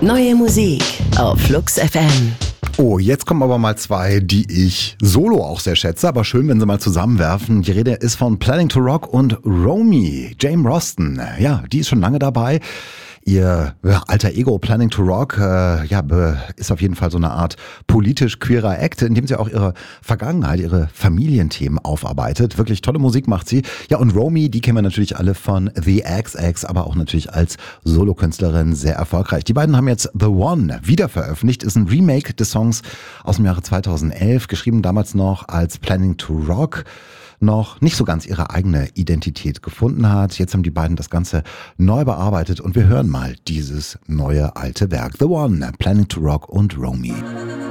Neue Musik auf Flux FM. Oh, jetzt kommen aber mal zwei, die ich solo auch sehr schätze, aber schön, wenn sie mal zusammenwerfen. Die Rede ist von Planning to Rock und Romy, Jane Roston. Ja, die ist schon lange dabei. Ihr alter Ego Planning to Rock ist auf jeden Fall so eine Art politisch queerer Act, in dem sie auch ihre Vergangenheit, ihre Familienthemen aufarbeitet. Wirklich tolle Musik macht sie. Ja, und Romy, die kennen wir natürlich alle von The XX, aber auch natürlich als Solokünstlerin sehr erfolgreich. Die beiden haben jetzt The One wieder veröffentlicht, ist ein Remake des Songs aus dem Jahre 2011, geschrieben damals noch als Planning to Rock, noch nicht so ganz ihre eigene Identität gefunden hat. Jetzt haben die beiden das Ganze neu bearbeitet und wir hören mal dieses neue alte Werk. The One, Planning to Rock und Romy.